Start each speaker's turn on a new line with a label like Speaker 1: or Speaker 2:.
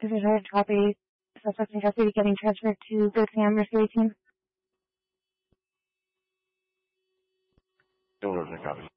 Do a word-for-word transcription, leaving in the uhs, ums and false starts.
Speaker 1: Division copy. Suspect in custody getting transferred to Good Sam Rescue eighteen.
Speaker 2: Division copy.